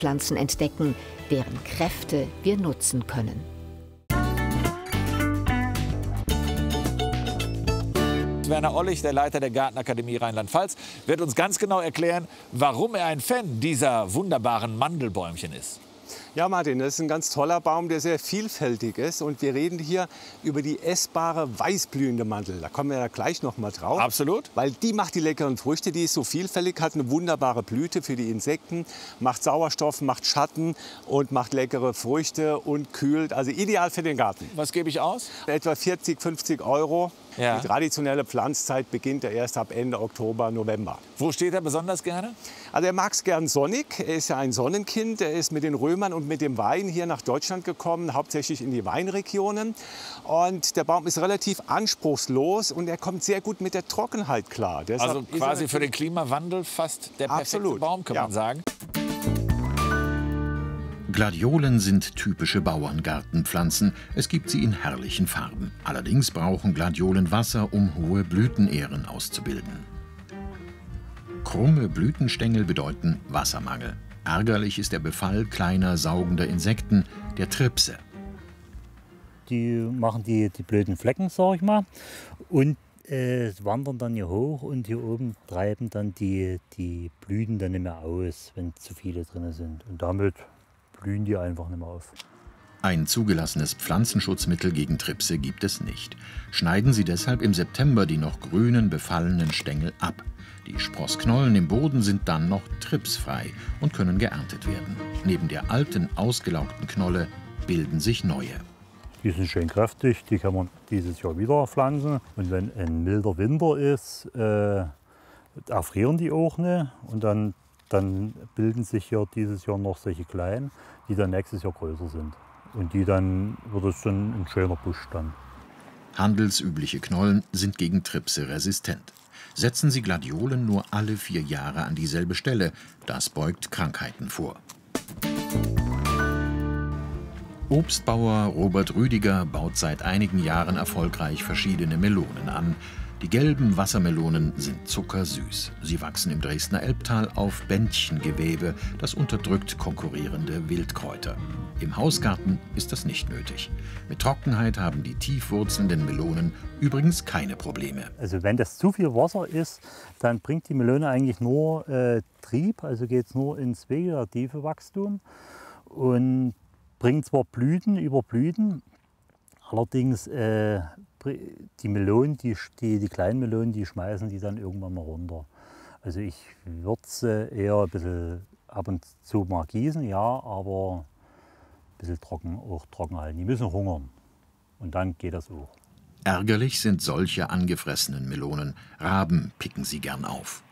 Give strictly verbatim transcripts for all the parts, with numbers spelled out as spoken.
Pflanzen entdecken, deren Kräfte wir nutzen können. Werner Ollich, der Leiter der Gartenakademie Rheinland-Pfalz, wird uns ganz genau erklären, warum er ein Fan dieser wunderbaren Mandelbäumchen ist. Ja, Martin, das ist ein ganz toller Baum, der sehr vielfältig ist. Und wir reden hier über die essbare, weißblühende Mandel. Da kommen wir ja gleich noch mal drauf. Absolut. Weil die macht die leckeren Früchte. Die ist so vielfältig, hat eine wunderbare Blüte für die Insekten, macht Sauerstoff, macht Schatten und macht leckere Früchte und kühlt. Also ideal für den Garten. Was gebe ich aus? Etwa vierzig, fünfzig Euro. Ja. Die traditionelle Pflanzzeit beginnt ja erst ab Ende Oktober, November. Wo steht er besonders gerne? Also er mag es gern sonnig. Er ist ja ein Sonnenkind. Er ist mit den Römern und mit dem Wein hier nach Deutschland gekommen, hauptsächlich in die Weinregionen. Und der Baum ist relativ anspruchslos und er kommt sehr gut mit der Trockenheit klar. Deshalb also quasi für den Klimawandel fast der perfekte Absolut. Baum, kann ja. man sagen. Gladiolen sind typische Bauerngartenpflanzen. Es gibt sie in herrlichen Farben. Allerdings brauchen Gladiolen Wasser, um hohe Blütenähren auszubilden. Krumme Blütenstängel bedeuten Wassermangel. Ärgerlich ist der Befall kleiner saugender Insekten, der Tripse. Die machen die, die blöden Flecken, sag ich mal, und äh, wandern dann hier hoch und hier oben treiben dann die, die Blüten dann nicht mehr aus, wenn zu viele drin sind. Und damit blühen die einfach nicht mehr auf. Ein zugelassenes Pflanzenschutzmittel gegen Tripse gibt es nicht. Schneiden Sie deshalb im September die noch grünen, befallenen Stängel ab. Die Sprossknollen im Boden sind dann noch tripsfrei und können geerntet werden. Neben der alten, ausgelaugten Knolle bilden sich neue. Die sind schön kräftig, die kann man dieses Jahr wieder pflanzen. Und wenn ein milder Winter ist, äh, erfrieren die auch nicht. Und dann, dann bilden sich hier dieses Jahr noch solche kleinen, die dann nächstes Jahr größer sind. Und die dann wird es dann ein schöner Busch dann. Handelsübliche Knollen sind gegen Tripse resistent. Setzen Sie Gladiolen nur alle vier Jahre an dieselbe Stelle. Das beugt Krankheiten vor. Obstbauer Robert Rüdiger baut seit einigen Jahren erfolgreich verschiedene Melonen an. Die gelben Wassermelonen sind zuckersüß. Sie wachsen im Dresdner Elbtal auf Bändchengewebe, das unterdrückt konkurrierende Wildkräuter. Im Hausgarten ist das nicht nötig. Mit Trockenheit haben die tiefwurzelnden Melonen übrigens keine Probleme. Also wenn das zu viel Wasser ist, dann bringt die Melone eigentlich nur äh, Trieb, also geht es nur ins vegetative Wachstum und bringt zwar Blüten über Blüten, allerdings äh, die Melonen, die, die, die kleinen Melonen, die schmeißen die dann irgendwann mal runter. Also ich würde sie eher ein bisschen ab und zu mal gießen, ja, aber ein bisschen trocken, auch trocken halten. Die müssen hungern und dann geht das auch. Ärgerlich sind solche angefressenen Melonen. Raben picken sie gern auf.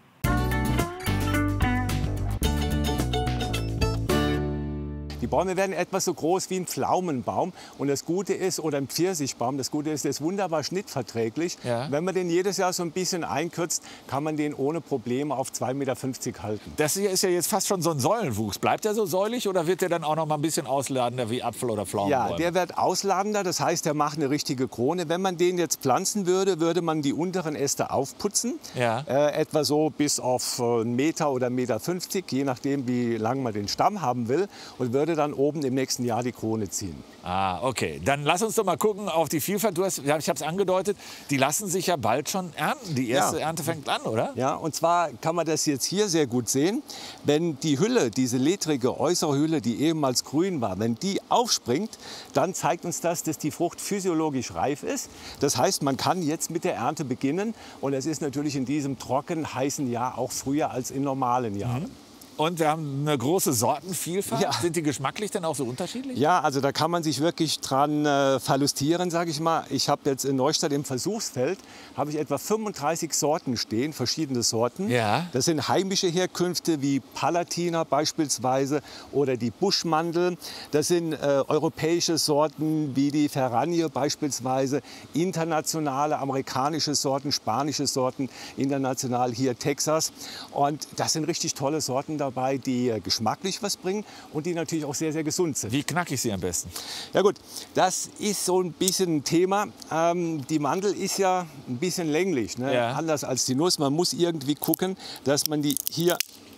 Die Bäume werden etwas so groß wie ein Pflaumenbaum. Und das Gute ist, oder ein Pfirsichbaum, das Gute ist, der ist wunderbar schnittverträglich. Ja. Wenn man den jedes Jahr so ein bisschen einkürzt, kann man den ohne Probleme auf zwei Meter fünfzig halten. Das hier ist ja jetzt fast schon so ein Säulenwuchs. Bleibt der so säulig oder wird der dann auch noch mal ein bisschen ausladender wie Apfel- oder Pflaumenbäume? Ja, der wird ausladender, das heißt, der macht eine richtige Krone. Wenn man den jetzt pflanzen würde, würde man die unteren Äste aufputzen. Ja. Äh, etwa so bis auf einen Meter oder einen Meter fünfzig, je nachdem, wie lang man den Stamm haben will. Und würde dann oben im nächsten Jahr die Krone ziehen. Ah, okay. Dann lass uns doch mal gucken auf die Vielfalt. Du hast, ich habe es angedeutet, die lassen sich ja bald schon ernten. Die erste Ja. Ernte fängt an, oder? Ja, und zwar kann man das jetzt hier sehr gut sehen. Wenn die Hülle, diese ledrige äußere Hülle, die ehemals grün war, wenn die aufspringt, dann zeigt uns das, dass die Frucht physiologisch reif ist. Das heißt, man kann jetzt mit der Ernte beginnen. Und es ist natürlich in diesem trocken, heißen Jahr auch früher als in normalen Jahren. Mhm. Und wir haben eine große Sortenvielfalt. Ja. Sind die geschmacklich denn auch so unterschiedlich? Ja, also da kann man sich wirklich dran äh, verlustieren, sage ich mal. Ich habe jetzt in Neustadt im Versuchsfeld habe ich etwa fünfunddreißig Sorten stehen, verschiedene Sorten. Ja. Das sind heimische Herkünfte wie Palatina beispielsweise oder die Buschmandel. Das sind äh, europäische Sorten wie die Ferranie beispielsweise, internationale amerikanische Sorten, spanische Sorten, international hier Texas. Und das sind richtig tolle Sorten dabei, die geschmacklich was bringen und die natürlich auch sehr, sehr gesund sind. Wie knacke ich sie am besten? Ja gut, das ist so ein bisschen ein Thema. Ähm, die Mandel ist ja ein bisschen länglich, ne? Ja. Anders als die Nuss. Man muss irgendwie gucken, dass man die hier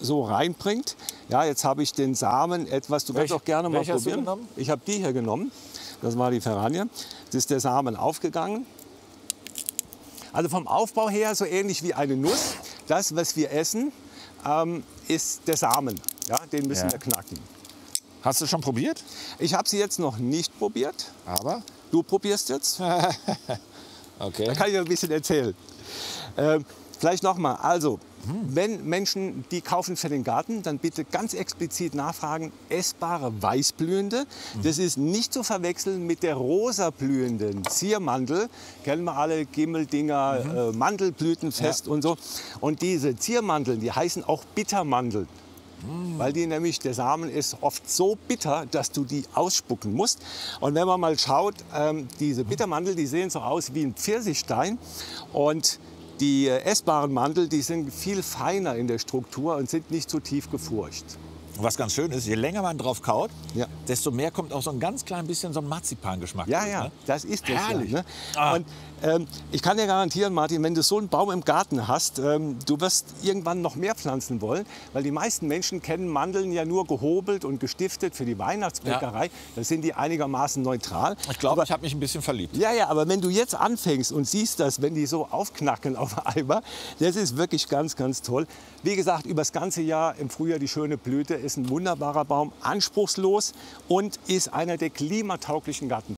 so reinbringt. Ja, jetzt habe ich den Samen etwas, du kannst Welch, auch gerne mal welche hast du probieren. genommen? Ich habe die hier genommen, das war die Ferranie. Jetzt ist der Samen aufgegangen. Also vom Aufbau her so ähnlich wie eine Nuss. Das, was wir essen, ähm, ist der Samen. Ja, den müssen Ja. wir knacken. Hast du schon probiert? Ich habe sie jetzt noch nicht probiert. Aber? Du probierst jetzt. Okay. Da kann ich noch ein bisschen erzählen. Ähm, vielleicht noch mal. Also, wenn Menschen die kaufen für den Garten, dann bitte ganz explizit nachfragen, essbare Weißblühende. Das ist nicht zu verwechseln mit der rosa blühenden Ziermandel. Kennen wir alle, Gimmeldinger, äh, Mandelblütenfest und so. Und diese Ziermandeln, die heißen auch Bittermandeln. Weil die nämlich, der Samen ist oft so bitter, dass du die ausspucken musst. Und wenn man mal schaut, ähm, diese Bittermandel, die sehen so aus wie ein Pfirsichstein. Und die äh, essbaren Mandel, die sind viel feiner in der Struktur und sind nicht so tief gefurcht. Und was ganz schön ist, je länger man drauf kaut, Ja. desto mehr kommt auch so ein ganz klein bisschen so ein Marzipangeschmack. Ja, durch, ja, ne? das ist das. Herrlich. Ja, ne? Ah. Und ähm, ich kann dir garantieren, Martin, wenn du so einen Baum im Garten hast, ähm, du wirst irgendwann noch mehr pflanzen wollen, weil die meisten Menschen kennen Mandeln ja nur gehobelt und gestiftet für die Weihnachtsbäckerei. Ja. Da sind die einigermaßen neutral. Ich glaube, Aber- ich habe mich ein bisschen verliebt. Ja, ja, aber wenn du jetzt anfängst und siehst das, wenn die so aufknacken auf einmal, das ist wirklich ganz, ganz toll. Wie gesagt, über das ganze Jahr im Frühjahr die schöne Blüte, ist ein wunderbarer Baum, anspruchslos und ist einer der klimatauglichen Garten.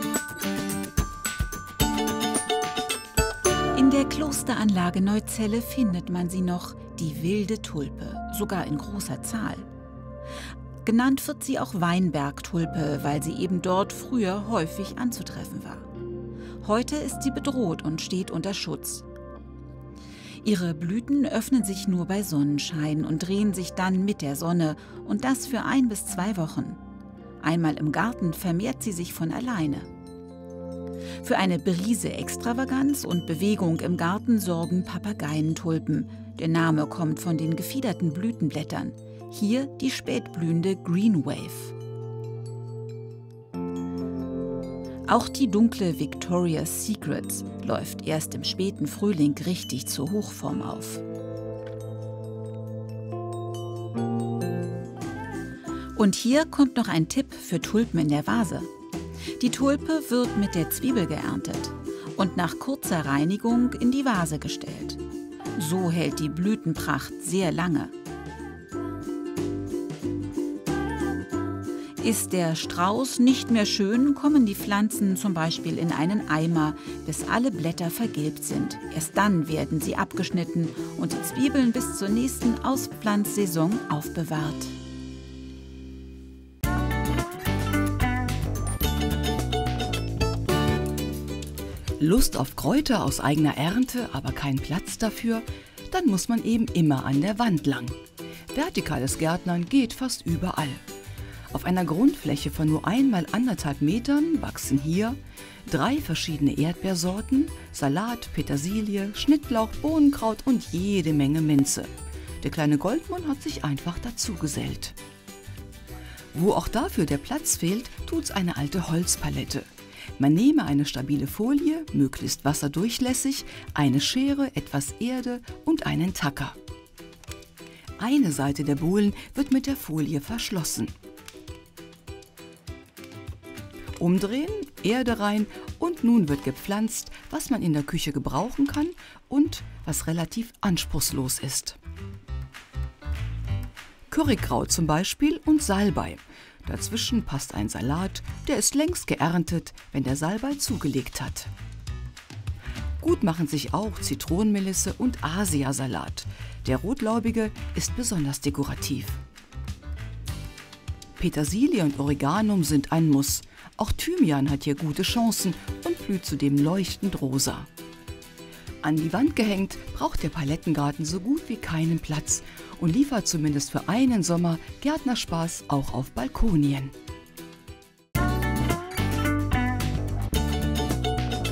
In der Klosteranlage Neuzelle findet man sie noch, die wilde Tulpe, sogar in großer Zahl. Genannt wird sie auch Weinbergtulpe, weil sie eben dort früher häufig anzutreffen war. Heute ist sie bedroht und steht unter Schutz. Ihre Blüten öffnen sich nur bei Sonnenschein und drehen sich dann mit der Sonne, und das für ein bis zwei Wochen. Einmal im Garten vermehrt sie sich von alleine. Für eine Brise Extravaganz und Bewegung im Garten sorgen Papageientulpen. Der Name kommt von den gefiederten Blütenblättern. Hier die spätblühende Green Wave. Auch die dunkle Victoria's Secret läuft erst im späten Frühling richtig zur Hochform auf. Und hier kommt noch ein Tipp für Tulpen in der Vase. Die Tulpe wird mit der Zwiebel geerntet und nach kurzer Reinigung in die Vase gestellt. So hält die Blütenpracht sehr lange. Ist der Strauß nicht mehr schön, kommen die Pflanzen zum Beispiel in einen Eimer, bis alle Blätter vergilbt sind. Erst dann werden sie abgeschnitten und die Zwiebeln bis zur nächsten Auspflanzsaison aufbewahrt. Lust auf Kräuter aus eigener Ernte, aber kein Platz dafür? Dann muss man eben immer an der Wand lang. Vertikales Gärtnern geht fast überall. Auf einer Grundfläche von nur einmal anderthalb Metern wachsen hier drei verschiedene Erdbeersorten, Salat, Petersilie, Schnittlauch, Bohnenkraut und jede Menge Minze. Der kleine Goldmund hat sich einfach dazugesellt. Wo auch dafür der Platz fehlt, tut's eine alte Holzpalette. Man nehme eine stabile Folie, möglichst wasserdurchlässig, eine Schere, etwas Erde und einen Tacker. Eine Seite der Bohlen wird mit der Folie verschlossen. Umdrehen, Erde rein und nun wird gepflanzt, was man in der Küche gebrauchen kann und was relativ anspruchslos ist. Currykraut zum Beispiel und Salbei. Dazwischen passt ein Salat, der ist längst geerntet, wenn der Salbei zugelegt hat. Gut machen sich auch Zitronenmelisse und Asiasalat. Der rotlaubige ist besonders dekorativ. Petersilie und Oreganum sind ein Muss. Auch Thymian hat hier gute Chancen und blüht zudem leuchtend rosa. An die Wand gehängt braucht der Palettengarten so gut wie keinen Platz und liefert zumindest für einen Sommer Gärtnerspaß auch auf Balkonien.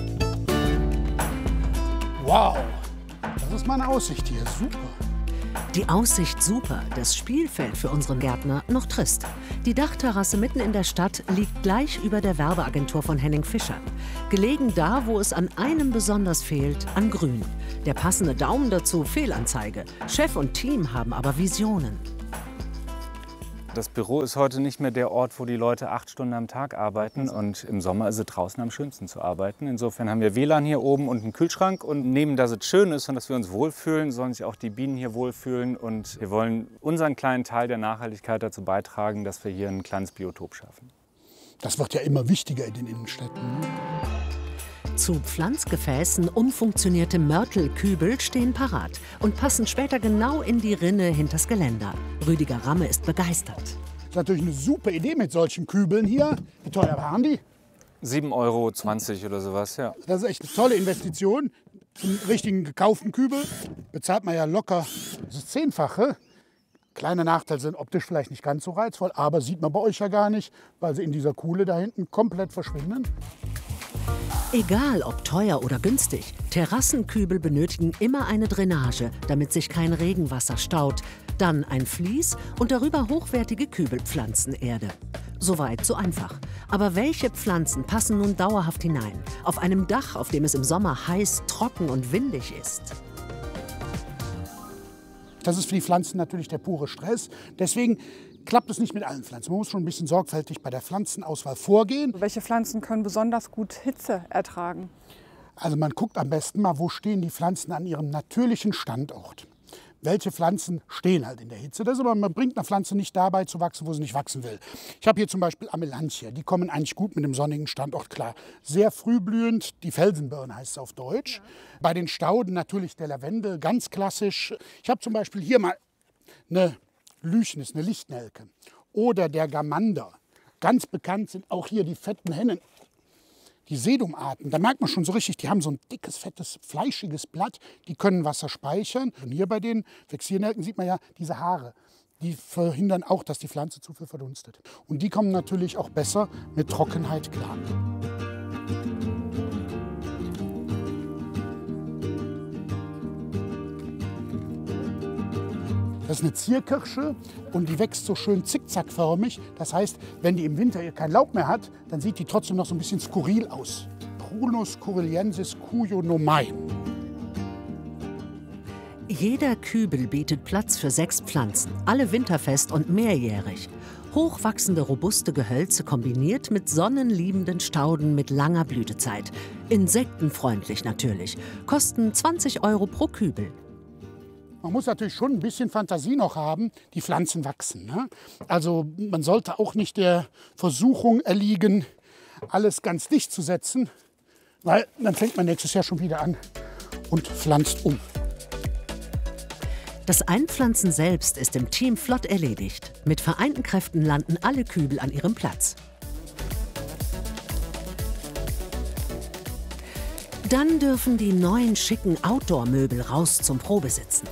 Wow, das ist meine Aussicht hier, super. Die Aussicht super, das Spielfeld für unseren Gärtner noch trist. Die Dachterrasse mitten in der Stadt liegt gleich über der Werbeagentur von Henning Fischer. Gelegen da, wo es an einem besonders fehlt, an Grün. Der passende Daumen dazu, Fehlanzeige. Chef und Team haben aber Visionen. Das Büro ist heute nicht mehr der Ort, wo die Leute acht Stunden am Tag arbeiten. Und im Sommer ist es draußen am schönsten zu arbeiten. Insofern haben wir W L A N hier oben und einen Kühlschrank. Und neben, dass es schön ist und dass wir uns wohlfühlen, sollen sich auch die Bienen hier wohlfühlen. Und wir wollen unseren kleinen Teil der Nachhaltigkeit dazu beitragen, dass wir hier ein kleines Biotop schaffen. Das wird ja immer wichtiger in den Innenstädten. Zu Pflanzgefäßen umfunktionierte Mörtelkübel stehen parat und passen später genau in die Rinne hinters Geländer. Rüdiger Ramme ist begeistert. Das ist natürlich eine super Idee mit solchen Kübeln hier. Wie teuer waren die? sieben Euro zwanzig oder sowas, ja. Das ist echt eine tolle Investition. Einen richtigen gekauften Kübel bezahlt man ja locker das Zehnfache. Kleiner Nachteil sind optisch vielleicht nicht ganz so reizvoll, aber sieht man bei euch ja gar nicht, weil sie in dieser Kuhle da hinten komplett verschwinden. Egal ob teuer oder günstig, Terrassenkübel benötigen immer eine Drainage, damit sich kein Regenwasser staut. Dann ein Vlies und darüber hochwertige Kübelpflanzenerde. Soweit so einfach. Aber welche Pflanzen passen nun dauerhaft hinein? Auf einem Dach, auf dem es im Sommer heiß, trocken und windig ist. Das ist für die Pflanzen natürlich der pure Stress. Deswegen klappt es nicht mit allen Pflanzen. Man muss schon ein bisschen sorgfältig bei der Pflanzenauswahl vorgehen. Welche Pflanzen können besonders gut Hitze ertragen? Also man guckt am besten mal, wo stehen die Pflanzen an ihrem natürlichen Standort. Welche Pflanzen stehen halt in der Hitze. Das ist aber, man bringt eine Pflanze nicht dabei zu wachsen, wo sie nicht wachsen will. Ich habe hier zum Beispiel Amelanthia. Die kommen eigentlich gut mit dem sonnigen Standort klar. Sehr frühblühend, die Felsenbirne heißt es auf Deutsch. Ja. Bei den Stauden natürlich der Lavendel, ganz klassisch. Ich habe zum Beispiel hier mal eine Lychnis, eine Lichtnelke. Oder der Gamander. Ganz bekannt sind auch hier die fetten Hennen. Die Sedumarten, da merkt man schon so richtig, die haben so ein dickes, fettes, fleischiges Blatt. Die können Wasser speichern. Und hier bei den Vexillnelken sieht man ja diese Haare. Die verhindern auch, dass die Pflanze zu viel verdunstet. Und die kommen natürlich auch besser mit Trockenheit klar. Das ist eine Zierkirsche und die wächst so schön zickzackförmig. Das heißt, wenn die im Winter kein Laub mehr hat, dann sieht die trotzdem noch so ein bisschen skurril aus. Prunus corylliensis cuyonomai. Jeder Kübel bietet Platz für sechs Pflanzen, alle winterfest und mehrjährig. Hochwachsende, robuste Gehölze kombiniert mit sonnenliebenden Stauden mit langer Blütezeit. Insektenfreundlich natürlich. Kosten zwanzig Euro pro Kübel. Man muss natürlich schon ein bisschen Fantasie noch haben, die Pflanzen wachsen. Ne? Also man sollte auch nicht der Versuchung erliegen, alles ganz dicht zu setzen, weil dann fängt man nächstes Jahr schon wieder an und pflanzt um. Das Einpflanzen selbst ist im Team flott erledigt. Mit vereinten Kräften landen alle Kübel an ihrem Platz. Dann dürfen die neuen schicken Outdoor-Möbel raus zum Probesitzen.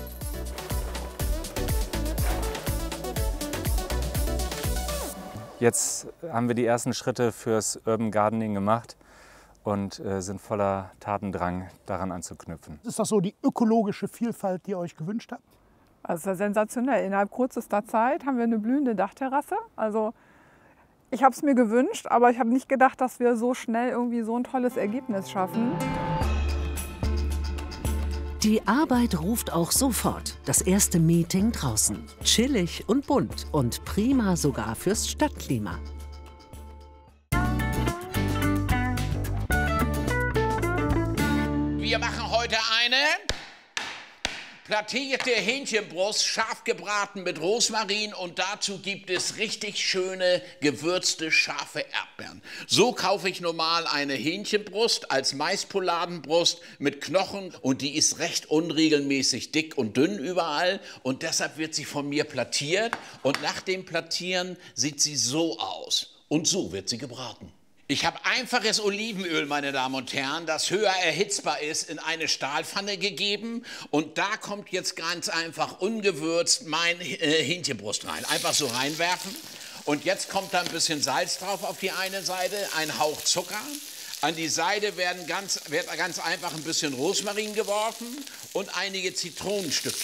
Jetzt haben wir die ersten Schritte fürs Urban Gardening gemacht und äh, sind voller Tatendrang, daran anzuknüpfen. Ist das so die ökologische Vielfalt, die ihr euch gewünscht habt? Das ist ja sensationell. Innerhalb kürzester Zeit haben wir eine blühende Dachterrasse. Also ich habe es mir gewünscht, aber ich habe nicht gedacht, dass wir so schnell irgendwie so ein tolles Ergebnis schaffen. Die Arbeit ruft auch sofort. Das erste Meeting draußen. Chillig und bunt und prima sogar fürs Stadtklima. Wir machen heute eine plattierte Hähnchenbrust, scharf gebraten mit Rosmarin und dazu gibt es richtig schöne gewürzte scharfe Erdbeeren. So kaufe ich normal eine Hähnchenbrust als Maispoladenbrust mit Knochen und die ist recht unregelmäßig dick und dünn überall und deshalb wird sie von mir plattiert und nach dem Plattieren sieht sie so aus und so wird sie gebraten. Ich habe einfaches Olivenöl, meine Damen und Herren, das höher erhitzbar ist, in eine Stahlpfanne gegeben. Und da kommt jetzt ganz einfach ungewürzt mein äh, Hähnchenbrust rein. Einfach so reinwerfen. Und jetzt kommt da ein bisschen Salz drauf auf die eine Seite, ein Hauch Zucker. An die Seite werden ganz, wird ganz einfach ein bisschen Rosmarin geworfen und einige Zitronenstückchen.